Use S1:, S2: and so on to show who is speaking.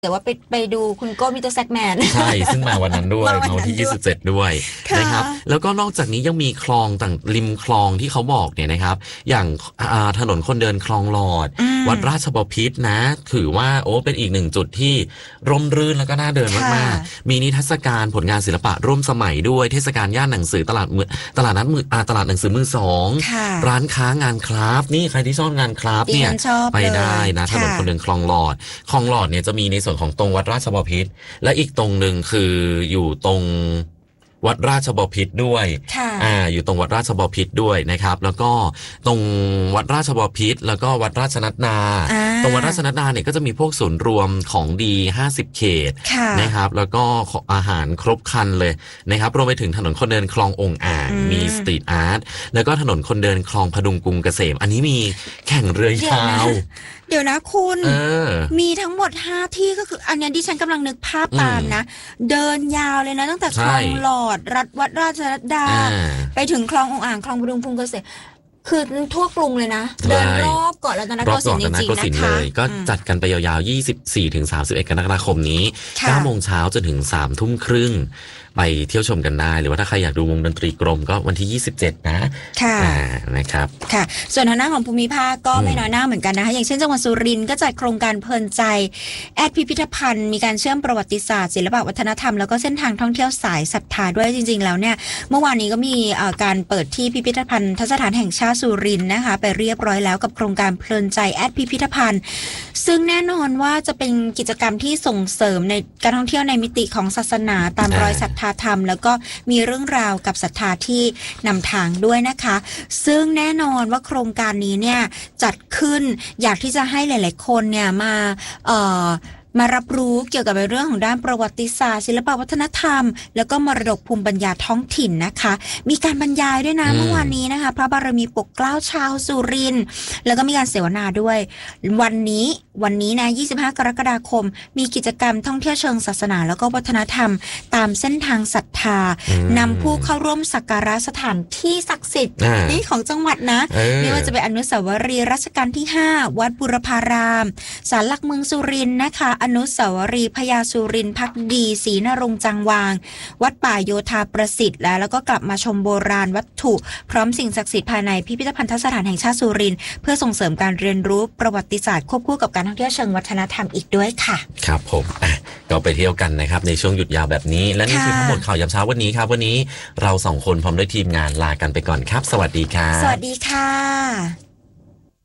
S1: แต่ว่าไปดูคุณโก้มิสเตอร์แซกแมน
S2: ใช่ซึ่งมาวันนั้นด้วยมาวันที่27ด้วยนะครับแล้วก็นอกจากนี้ยังมีคลองต่างริมคลองที่เขาบอกเนี่ยนะครับอย่างถนนคนเดินคลองหลอดวัดราชบพิตรนะถือว่าเป็นอีกหนึ่งจุดที่ร่มรื่นแล้วก็น่าเดินมากๆมีนิทรรศการผลงานศิลปะร่วมสมัยด้วยเทศกาลย่านหนังสือตลาดนัดตลาดหนังสือมือสองร้านค้างานคราฟนี่ใครที่ชอบงานคราฟเนี่ยไปได้นะถนนคนเดินคลองหลอดเนี่ยจะมีในส่วนของตรงวัดราชบพิตรและอีกตรงหนึ่งคืออยู่ตรงวัดราชบพิตรด้วยอยู่ตรงวัดราชบพิตรด้วยนะครับแล้วก็ตรงวัดราชบพิตรแล้วก็วัดราชนัดนาตรงวัดราชนัดนาเนี่ยก็จะมีพวกศูนย์รวมของดี50เขตนะครับแล้วก็อาหารครบครันเลยนะครับรวมไปถึงถนนคนเดินคลององอ่างมีสตรีทอาร์ตแล้วก็ถนนคนเดินคลองพดุงกรุงเกษมอันนี้มีแข่งเรือยาว
S1: เดี๋ยวนะคุณมีทั้งหมด5ที่ก็คืออันนี้ดิฉันกำลังนึกภาพตามนะเดินยาวเลยนะตั้งแต่คลองหลอดวัดราชนัดดาไปถึงคลององอ่างคลองพดุงกรุงเกษมคือทั่วกรุงเลยนะเดินรอบเกาะรัตนโกสินทร์จริงๆนะคะ
S2: ก็จัดกันไปยาวๆ24-31 กรกฎาคมนี้ 9 โมงเช้าจนถึง 3 ทุ่มครึ่งไปเที่ยวชมกันได้หรือว่าถ้าใครอยากดูวงดนตรีกรมก็วันที่27นะ
S1: ค่ะ
S2: นะครับ
S1: ค่ะส่วนทางด้านของภูมิภาคก็ไม่น้อยหน้าเหมือนกันนะคะอย่างเช่นจังหวัดสุรินทร์ก็จัดโครงการเพลินใจแอดพิพิธภัณฑ์มีการเชื่อมประวัติศาสตร์ศิลปวัฒนธรรมแล้วก็เส้นทางท่องเที่ยวสายศรัทธาด้วยจริงๆแล้วเนี่ยเมื่อวานนี้ก็มีการเปิดที่พิพิธภัณฑ์สถานแห่งชาติสุรินทร์นะคะไปเรียบร้อยแล้วกับโครงการเพลินใจแอดพิพิธภัณฑ์ซึ่งแน่นอนว่าจะเป็นกิจกรรมที่ส่งเสริมในการท่องเที่ยวในมิติของศาสนาตามรอยศรัทธาธรรมแล้วก็มีเรื่องราวกับศรัทธาที่นำทางด้วยนะคะซึ่งแน่นอนว่าโครงการนี้เนี่ยจัดขึ้นอยากที่จะให้หลายๆคนเนี่ยมารับรู้เกี่ยวกับเรื่องของด้านประวัติศาสตร์ศิลปวัฒนธรรมแล้วก็มรดกภูมิปัญญาท้องถิ่นนะคะมีการบรรยายด้วยนะเมื่อวานนี้นะคะพระบารมีปกเกล้าชาวสุรินทร์แล้วก็มีการเสวนาด้วยวันนี้นะ25 กรกฎาคมมีกิจกรรมท่องเที่ยวเชิงศาสนาแล้วก็วัฒนธรรมตามเส้นทางศรัทธานำผู้เข้าร่วมสักการะสถานที่ศักดิ์สิทธิ์นี่ของจังหวัดนะไม่ว่าจะเป็นอนุสาวรีย์รัชกาลที่5วัดบุรพารามศาลหลักเมืองสุรินทร์นะคะอนุสาวรีย์พญาสุรินทร์ภักดีศรีนรงค์จังวางวัดป่าโยธาประสิทธิ์แล้วก็กลับมาชมโบราณวัตถุพร้อมสิ่งศักดิ์สิทธิ์ภายในพิพิธภัณฑสถานแห่งชาติสุรินทร์เพื่อส่งเสริมการเรียนรู้ประวัติศาสตร์ควบคู่กับการท่องเที่ยวเชิงวัฒนธรรมอีกด้วยค่ะ
S2: ครับผมก็ไปเที่ยวกันนะครับในช่วงหยุดยาวแบบนี้และนี่คือทั้งหมดข่าวยามเช้าวันนี้ครับวันนี้เรา2 คนพร้อมด้วยทีมงานลากันไปก่อนครับสวัสดีครับ
S1: สวัสดีค่ะ